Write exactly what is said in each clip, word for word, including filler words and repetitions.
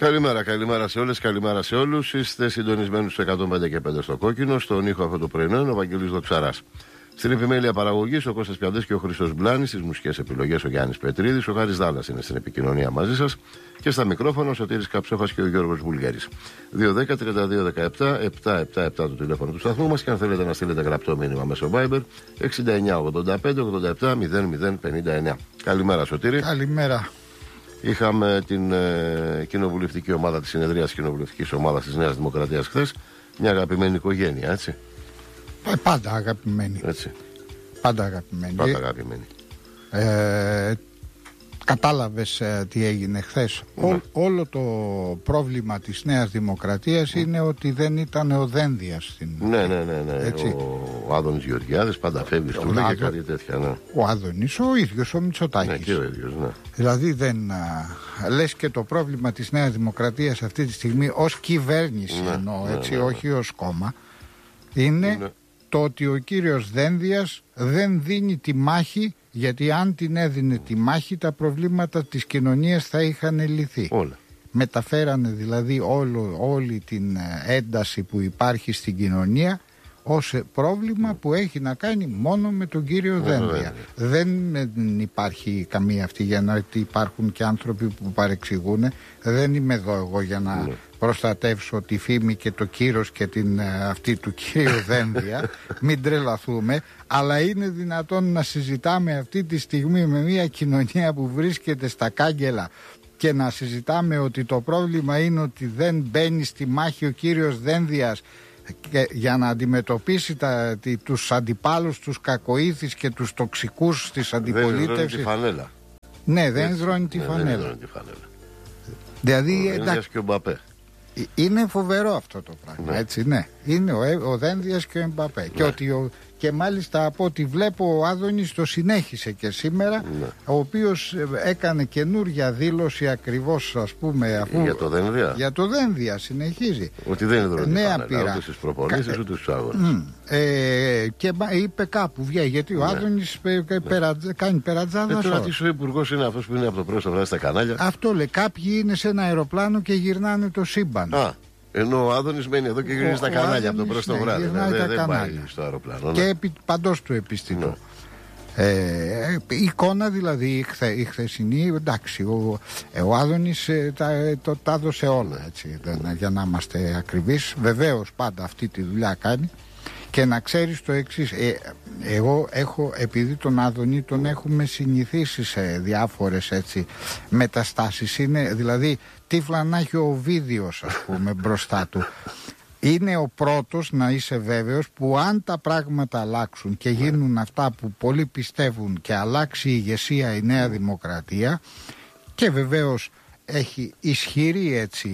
Καλημέρα, καλημέρα σε όλες, καλημέρα σε όλους. Είστε συντονισμένοι στους εκατόν πέντε και πέντε στο κόκκινο. Στον ήχο αυτό το πρωινό είναι ο Βαγγέλης Δοξαράς. Στην επιμέλεια παραγωγής ο Κώστας Πιαντές και ο Χρήστος Μπλάνης. Στις μουσικές επιλογές ο Γιάννης Πετρίδης. Ο Χάρης Δάλλας είναι στην επικοινωνία μαζί σας. Και στα μικρόφωνα ο Σωτήρης Καψόχας και ο Γιώργος Βουλγέρης. δύο δέκα τριάντα δύο δεκαεπτά επτακόσια εβδομήντα επτά το τηλέφωνο του σταθμού μας. Και αν θέλετε να στείλετε γραπτό μήνυμα μέσω Viber εξήντα εννιά ογδόντα πέντε ογδόντα επτά μηδέν μηδέν πενήντα εννιά. Καλημέρα, Σωτήρη. Καλημέρα. Είχαμε την ε, κοινοβουλευτική ομάδα της συνεδρίας κοινοβουλευτικής ομάδας της Νέας Δημοκρατίας χθες. Μια αγαπημένη οικογένεια, έτσι. Ε, πάντα αγαπημένη. Έτσι. Πάντα αγαπημένη. Πάντα αγαπημένη. Ε, κατάλαβες ε, τι έγινε χθες. Ναι. Ό, όλο το πρόβλημα της Νέας Δημοκρατίας ναι. είναι ότι δεν ήταν ο Δένδιας στην... Ναι, ναι, ναι, ναι. Έτσι. Ο, ο Άδωνης Γεωργιάδης πάντα φεύγει στο λέει και κάτι τέτοια, ναι. Ο Άδωνης, ο ίδιος ο Μητσοτάκης. Ναι, και ο ίδιος, ναι. Δηλαδή δεν... Α, λες και το πρόβλημα της Νέας Δημοκρατίας αυτή τη στιγμή ως κυβέρνηση ναι, εννοώ, ναι, έτσι, ναι, ναι. όχι ως κόμμα, είναι ναι. το ότι ο κύριος Δένδιας δεν δίνει τη μάχη, γιατί αν την έδινε τη μάχη τα προβλήματα της κοινωνίας θα είχαν λυθεί. Όλα. Μεταφέρανε δηλαδή όλο, όλη την ένταση που υπάρχει στην κοινωνία ως πρόβλημα που έχει να κάνει μόνο με τον κύριο Δένδια. Δεν υπάρχει καμία αυτή, για να υπάρχουν και άνθρωποι που παρεξηγούν. Δεν είμαι εδώ εγώ για να ναι. προστατεύσω τη φήμη και το κύρος και την αυτή του κύριου Δένδια. Μην τρελαθούμε. Αλλά είναι δυνατόν να συζητάμε αυτή τη στιγμή με μια κοινωνία που βρίσκεται στα κάγκελα και να συζητάμε ότι το πρόβλημα είναι ότι δεν μπαίνει στη μάχη ο κύριος Δένδιας και για να αντιμετωπίσει τα, τη, τους αντιπάλους, τους κακοήθεις και τους τοξικούς της αντιπολίτευσης. Δεν δρώνει τη φανέλα. Ναι, δεν δρώνει τη φανέλα. Δεν τη φανέλα. Δηλαδή, ο Δένδιας και ο Μπαπέ. Είναι φοβερό αυτό το πράγμα, ναι. Έτσι, ναι. Είναι ο, ο Δένδιας και ο Μπαπέ. Ναι. Και, ότι ο, και μάλιστα από ό,τι βλέπω ο Άδωνης το συνέχισε και σήμερα, ναι. ο οποίος έκανε καινούργια δήλωση ακριβώς, ας πούμε, αφού, για το Δένδια. Για το Δένδια συνεχίζει. Ότι δεν είναι δρόμο ούτε στις προπονήσεις Κα... ούτε στους αγώνες. Mm. Ε, και είπε κάπου βγαίνει, γιατί ο ναι. Άδωνης ναι. περα, κάνει περατζάδα. Ε, τώρα τι ο υπουργός είναι αυτός που είναι από το πρώτο βράδυ στα κανάλια. Αυτό λέει, κάποιοι είναι σε ένα αεροπλάνο και γυρνάνε το σύμπαν. Α. Ενώ ο Άδωνης μένει εδώ και γυρίζει στα κανάλια από το πρώτο ναι, βράδυ. Ναι, δεν δε πάει στο αεροπλάνο. Και ναι. επί, παντός του επιστητού. Ναι. Ε, η εικόνα δηλαδή η, χθε, η χθεσινή, εντάξει, ο, ο Άδωνης ε, τα, το, τα έδωσε όλα, έτσι, ναι. για να είμαστε ακριβείς. Βεβαίως πάντα αυτή τη δουλειά κάνει. Και να ξέρεις το εξής, ε, εγώ έχω, επειδή τον Άδωνη τον έχουμε συνηθίσει σε διάφορες έτσι μεταστάσεις, είναι δηλαδή τύφλα να έχει ο Οβίδιος, ας πούμε, μπροστά του. Είναι ο πρώτος, να είσαι βέβαιος, που αν τα πράγματα αλλάξουν και γίνουν αυτά που πολλοί πιστεύουν και αλλάξει η ηγεσία η Νέα Δημοκρατία, και βεβαίως έχει ισχυρή έτσι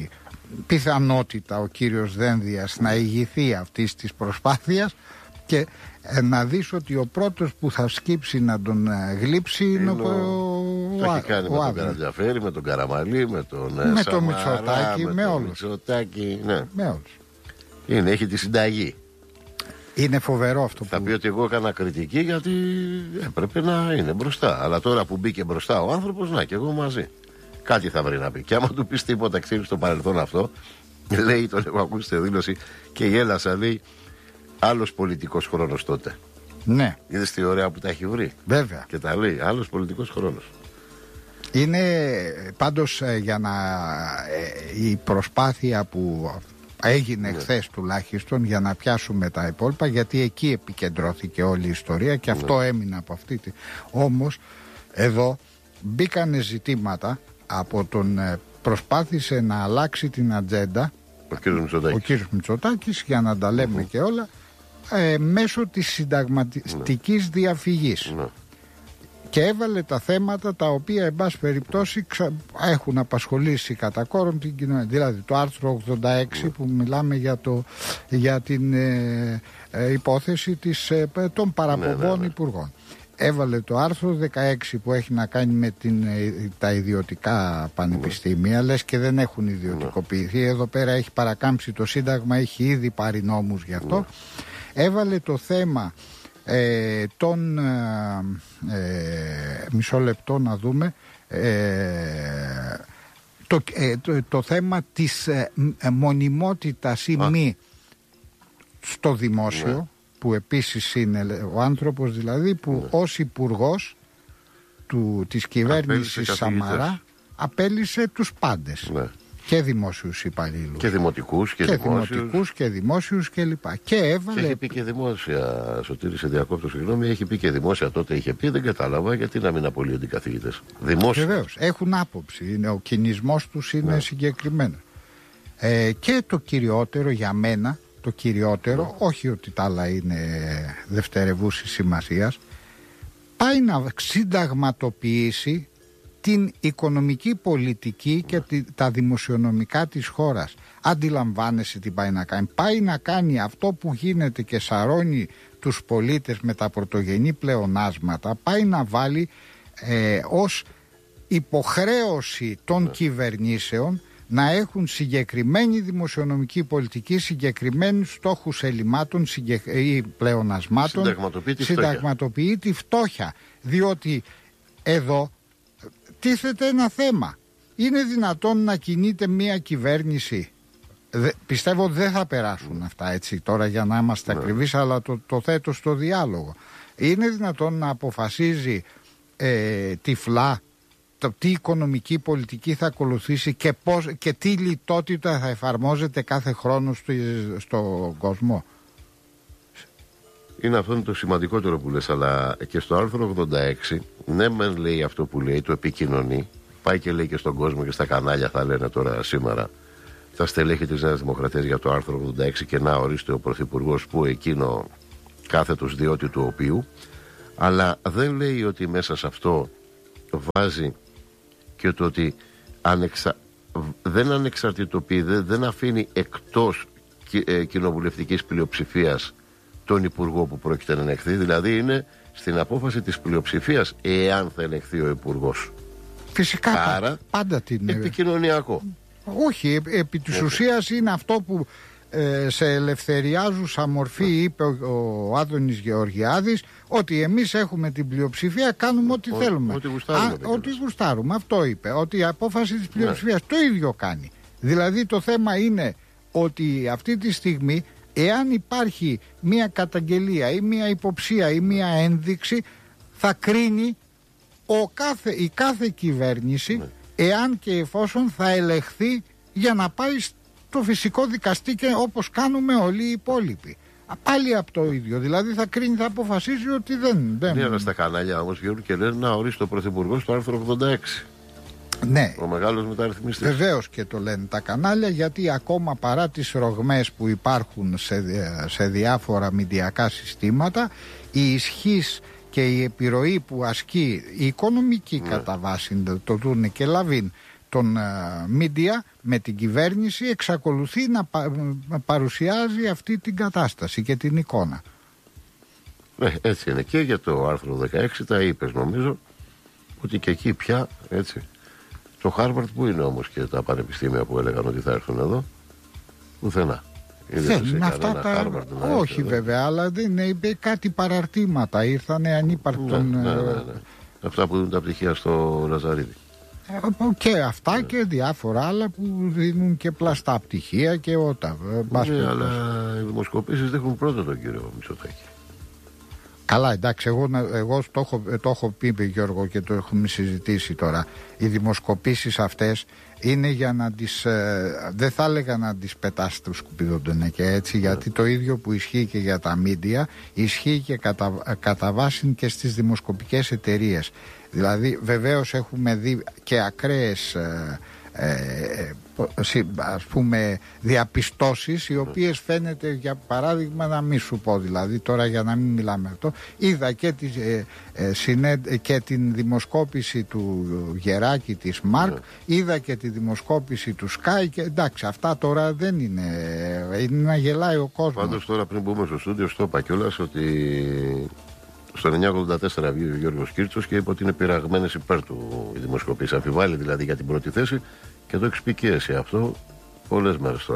πιθανότητα ο κύριος Δένδιας να ηγηθεί αυτής της προσπάθειας, και ε, να δεις ότι ο πρώτος που θα σκύψει να τον ε, γλύψει είναι, είναι ο, ο, το έχει κάνει ο, με ο τον Καρατζαφέρη, με τον Καραμαλή, με τον με Σαμαρά, το Μητσοτάκη, με, με όλους. Μητσοτάκη, ναι. Με όλους. Είναι, έχει τη συνταγή. Είναι φοβερό αυτό θα που... πει ότι εγώ έκανα κριτική γιατί έπρεπε να είναι μπροστά. Αλλά τώρα που μπήκε μπροστά ο άνθρωπος, να και εγώ μαζί. Κάτι θα βρει να πει. Και άμα του πει τίποτα, ξέρει στο παρελθόν αυτό, λέει, τον έχω ακούσει στη δήλωση και γέλασα, λέει, άλλος πολιτικός χρόνος τότε. Ναι. Είδες τι ωραία που τα έχει βρει. Βέβαια. Και τα λέει, άλλος πολιτικός χρόνος. Είναι πάντως για να η προσπάθεια που έγινε ναι. χθες τουλάχιστον για να πιάσουμε τα υπόλοιπα, γιατί εκεί επικεντρώθηκε όλη η ιστορία και αυτό ναι. έμεινε από αυτή τη... Όμως εδώ μπήκανε ζητήματα από τον προσπάθησε να αλλάξει την ατζέντα ο κύριος Μητσοτάκης, ο κύριος Μητσοτάκης για να τα λέμε mm-hmm. και όλα ε, μέσω της συνταγματικής mm-hmm. διαφυγής mm-hmm. και έβαλε τα θέματα τα οποία εν πάση περιπτώσει ξα... έχουν απασχολήσει κατά κόρον την κοινωνία, δηλαδή το άρθρο ογδόντα έξι mm-hmm. που μιλάμε για, το, για την ε, ε, υπόθεση της, ε, των παραπομπών mm-hmm. υπουργών. Έβαλε το άρθρο δεκαέξι που έχει να κάνει με την, τα ιδιωτικά πανεπιστήμια, mm. λες και δεν έχουν ιδιωτικοποιηθεί. Mm. Εδώ πέρα έχει παρακάμψει το Σύνταγμα, έχει ήδη πάρει νόμους γι' αυτό. Mm. Έβαλε το θέμα ε, των ε, μισό λεπτό να δούμε ε, Το, ε, το, το θέμα της ε, ε, μονιμότητας ή Α. μη στο δημόσιο, Ναι. που επίσης είναι ο άνθρωπος δηλαδή που Ναι. ως υπουργός του, της κυβέρνησης Σαμαρά απέλυσε τους πάντες. Ναι. Και δημόσιους υπαλλήλους. Και δημοτικούς και, και δημόσιους. δημοτικούς και δημόσιους και λοιπά. Και έβαλε... Και έχει πει και δημόσια, Σωτήρη, σε διακόπτω, συγγνώμη, έχει πει και δημόσια τότε, είχε πει, δεν κατάλαβα γιατί να μην απολύονται οι καθηγητές. Δημόσια. Βεβαίως, έχουν άποψη, είναι, ο κινησμός τους είναι Ναι. συγκεκριμένος. Ε, και το κυριότερο για μένα, το κυριότερο, Ναι. όχι ότι τα άλλα είναι δευτερευούσης σημασίας, πάει να συνταγματοποιήσει την οικονομική πολιτική και τη, τα δημοσιονομικά της χώρας. Αντιλαμβάνεσαι τι πάει να κάνει. Πάει να κάνει αυτό που γίνεται και σαρώνει τους πολίτες με τα πρωτογενή πλεονάσματα, πάει να βάλει ε, ως υποχρέωση των Ναι. κυβερνήσεων να έχουν συγκεκριμένη δημοσιονομική πολιτική, συγκεκριμένους στόχους ελλημάτων συγκεκ... ή πλεονασμάτων. Συνταγματοποιεί τη φτώχεια. Συνταγματοποιεί τη φτώχεια. Διότι εδώ τίθεται ένα θέμα. Είναι δυνατόν να κινείται μια κυβέρνηση? Δε, πιστεύω ότι δεν θα περάσουν αυτά έτσι τώρα για να είμαστε Ναι. ακριβείς, αλλά το, το θέτω στο διάλογο. Είναι δυνατόν να αποφασίζει ε, τυφλά το τι οικονομική πολιτική θα ακολουθήσει και, πώς, και τι λιτότητα θα εφαρμόζεται κάθε χρόνο στο, στον κόσμο? Είναι αυτό είναι το σημαντικότερο που λες, αλλά και στο άρθρο ογδόντα έξι, ναι μεν λέει αυτό που λέει, το επικοινωνεί, πάει και λέει και στον κόσμο και στα κανάλια θα λένε τώρα σήμερα τα στελέχη της Νέας Δημοκρατίας για το άρθρο ογδόντα έξι και να ορίστε ο Πρωθυπουργός που εκείνο κάθετος διότι του οποίου, αλλά δεν λέει ότι μέσα σε αυτό βάζει και το ότι ανεξα... δεν ανεξαρτητοποιεί, δεν, δεν αφήνει εκτός κι, ε, κοινοβουλευτικής πλειοψηφίας τον υπουργό που πρόκειται να ελεγχθεί, δηλαδή είναι στην απόφαση της πλειοψηφίας εάν θα ελεγχθεί ο υπουργός. Φυσικά. Άρα, πάντα την... επικοινωνιακό. Όχι, επί, επί της ουσίας είναι αυτό που ε, σε ελευθεριάζουσα μορφή είπε ο, ο Άδωνης Γεωργιάδης, ότι εμείς έχουμε την πλειοψηφία, κάνουμε ό,τι Ο, θέλουμε. Ό,τι γουστάρουμε. Α, ό,τι γουστάρουμε, αυτό είπε. Ότι η απόφαση της πλειοψηφίας το ίδιο κάνει. Δηλαδή το θέμα είναι ότι αυτή τη στιγμή, εάν υπάρχει μία καταγγελία ή μία υποψία ή μία ένδειξη, θα κρίνει ο κάθε, η κάθε κυβέρνηση, Ναι. εάν και εφόσον θα ελεγχθεί για να πάει στο φυσικό δικαστή και όπως κάνουμε όλοι οι υπόλοιποι. Α, πάλι από το ίδιο. Δηλαδή θα κρίνει, θα αποφασίζει ότι δεν... δεν... Ναι, αλλά στα κανάλια όμως βγαίνουν και λένε να ορίσει το Πρωθυπουργό στο άρθρο ογδόντα έξι. Ναι. Ο μεγάλος μεταρρυθμιστής. Βεβαίως και το λένε τα κανάλια, γιατί ακόμα παρά τις ρογμές που υπάρχουν σε, σε διάφορα μηντιακά συστήματα, η ισχύς και η επιρροή που ασκεί η οικονομική Ναι. κατά βάση, το δούνε και λαβήν των μίντια με την κυβέρνηση, εξακολουθεί να πα, παρουσιάζει αυτή την κατάσταση και την εικόνα. Ναι, έτσι είναι. Και για το άρθρο δεκαέξι τα είπες νομίζω ότι και εκεί πια έτσι. Το Χάρβαρντ που είναι όμως και τα πανεπιστήμια που έλεγαν ότι θα έρθουν εδώ? Πουθενά. Δεν είναι αυτά τα... Όχι βέβαια, αλλά δεν είναι, είπε κάτι παραρτήματα, ήρθανε ανύπαρκτον... Ναι, ναι, ναι, ναι. Αυτά που δίνουν τα πτυχία στο Λαζαρίδη. Και αυτά και διάφορα άλλα που δίνουν και πλαστά πτυχία και ότα. Ναι, αλλά οι δημοσκοπήσεις δείχνουν πρώτα τον κύριο Μητσοτάκη. Καλά, εντάξει, εγώ, εγώ το, έχω, το έχω πει, Γιώργο, και το έχουμε συζητήσει τώρα. Οι δημοσκοπήσεις αυτές είναι για να τις, ε, δεν θα έλεγα να τις πετάς στο σκουπιδόντονα και έτσι, γιατί το ίδιο που ισχύει και για τα μίντια ισχύει και κατά, κατά βάση και στις δημοσκοπικές εταιρείες. Δηλαδή βεβαίως έχουμε δει και ακραίες ε, ε, ας πούμε διαπιστώσεις, οι οποίες φαίνεται, για παράδειγμα, να μην σου πω δηλαδή τώρα για να μην μιλάμε αυτό, είδα και, τη, ε, ε, συνέ, και την δημοσκόπηση του Γεράκη της Μάρκ, yeah. είδα και τη δημοσκόπηση του Sky και εντάξει, αυτά τώρα δεν είναι, είναι να γελάει ο κόσμος. Πάντως τώρα πριν μπούμε στο στούντιο στο είπα κιόλας ότι στον εννιακόσια ογδόντα τέσσερα βγήκε ο Γιώργος Κίρτσος και είπε ότι είναι πειραγμένες υπέρ του οι δημοσκοπήσεις. Αμφιβάλλει δηλαδή για την πρώτη θέση και το έχεις πει και εσύ αυτό πολλές μέρες τώρα.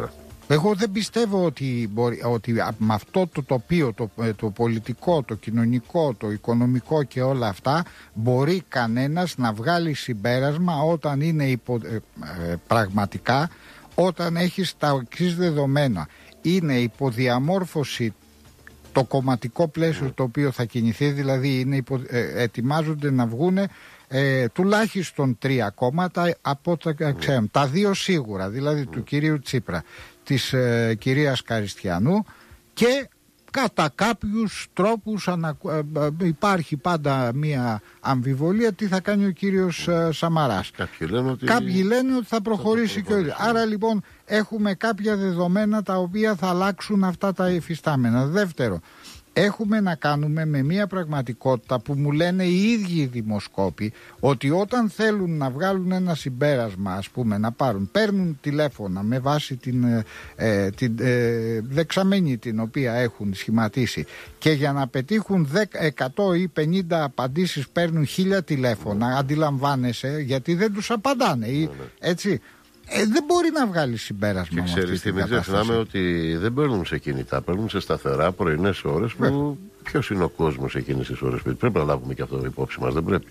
Εγώ δεν πιστεύω ότι, μπορεί, ότι με αυτό το τοπίο, το, το πολιτικό, το κοινωνικό, το οικονομικό και όλα αυτά μπορεί κανένας να βγάλει συμπέρασμα όταν είναι υπο, ε, ε, πραγματικά, όταν έχεις τα εξής δεδομένα. Είναι υποδιαμόρφωση το κομματικό πλαίσιο το οποίο θα κινηθεί, δηλαδή είναι υπο, ε, ετοιμάζονται να βγούνε Ε, τουλάχιστον τρία κόμματα από τα ξέρουμε, τα δύο σίγουρα, δηλαδή του κυρίου Τσίπρα, της ε, κυρίας Καριστιανού, και κατά κάποιους τρόπους ανα, ε, υπάρχει πάντα μία αμφιβολία τι θα κάνει ο κύριος ε, Σαμαράς. Κάποιοι λένε ότι, Κάποιοι λένε ότι θα προχωρήσει, θα προχωρήσει και ο... Άρα λοιπόν έχουμε κάποια δεδομένα τα οποία θα αλλάξουν αυτά τα υφιστάμενα. Δεύτερο, έχουμε να κάνουμε με μια πραγματικότητα που μου λένε οι ίδιοι οι δημοσκόποι, ότι όταν θέλουν να βγάλουν ένα συμπέρασμα, ας πούμε, να πάρουν, παίρνουν τηλέφωνα με βάση την, ε, την ε, δεξαμενή την οποία έχουν σχηματίσει, και για να πετύχουν εκατό ή πενήντα απαντήσεις παίρνουν χίλια τηλέφωνα, αντιλαμβάνεσαι, γιατί δεν τους απαντάνε, ή, έτσι. Ε, δεν μπορεί να βγάλει συμπέρασμα. Και ξέρεις τι, μην ξεχνάμε ότι δεν παίρνουν σε κινητά, παίρνουν σε σταθερά πρωινές ώρες που ποιος είναι ο κόσμος εκείνες τις ώρες. Πρέπει να λάβουμε και αυτό υπόψη μας, δεν πρέπει.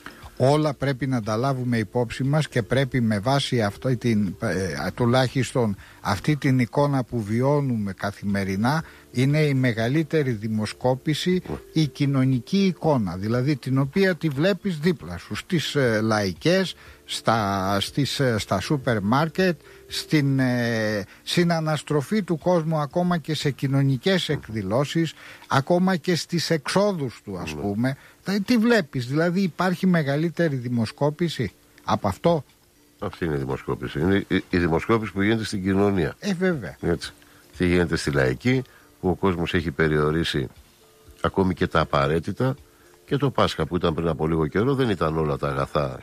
Όλα πρέπει να τα λάβουμε υπόψη μας και πρέπει με βάση αυτό την, ε, τουλάχιστον αυτή την εικόνα που βιώνουμε καθημερινά, είναι η μεγαλύτερη δημοσκόπηση, η κοινωνική εικόνα, δηλαδή την οποία τη βλέπεις δίπλα σου στις ε, λαϊκές, στα, στις, ε, στα σούπερ μάρκετ, στην ε, συναναστροφή του κόσμου, ακόμα και σε κοινωνικές εκδηλώσεις, ακόμα και στις εξόδους του, ας πούμε. Τι βλέπεις, δηλαδή υπάρχει μεγαλύτερη δημοσκόπηση από αυτό? Αυτή είναι η δημοσκόπηση. Είναι η, η δημοσκόπηση που γίνεται στην κοινωνία. Ε, βέβαια. Έτσι. Τι γίνεται στη λαϊκή, που ο κόσμος έχει περιορίσει ακόμη και τα απαραίτητα, και το Πάσχα που ήταν πριν από λίγο καιρό δεν ήταν όλα τα αγαθά